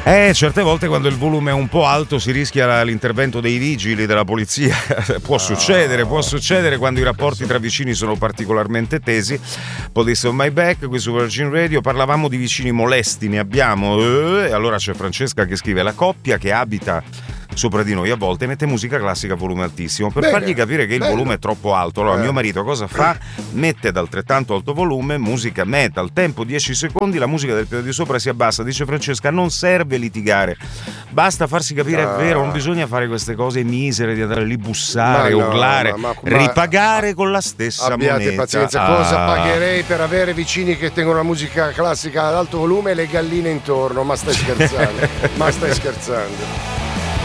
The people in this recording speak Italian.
Certe volte quando il volume è un po' alto si rischia l'intervento dei vigili, della polizia. Può succedere quando i rapporti tra vicini sono particolarmente tesi. Police on my back, qui su Virgin Radio. Parlavamo di vicini molesti, ne abbiamo. E allora c'è Francesca che scrive: la coppia che abita sopra di noi a volte mette musica classica a volume altissimo per fargli capire che il volume è troppo alto. Allora mio marito cosa fa? Mette ad altrettanto alto volume musica metal, tempo 10 secondi, la musica del piano di sopra si abbassa. Dice Francesca: non serve litigare, basta farsi capire. È vero, non bisogna fare queste cose misere di andare lì bussare, urlare, ripagare con la stessa moneta. Abbiate pazienza, cosa pagherei per avere vicini che tengono la musica classica ad alto volume e le galline intorno? Ma stai scherzando?